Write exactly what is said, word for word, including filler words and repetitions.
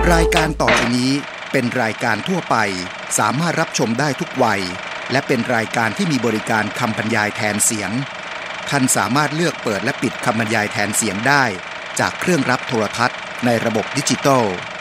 รายการต่อไปนี้เป็นรายการทั่วไปสามารถรับชมได้ทุกวัยและเป็นรายการที่มีบริการคำบรรยายแทนเสียงท่านสามารถเลือกเปิดและปิดคำบรรยายแทนเสียงได้จากเครื่องรับโทรทัศน์ในระบบดิจิตอล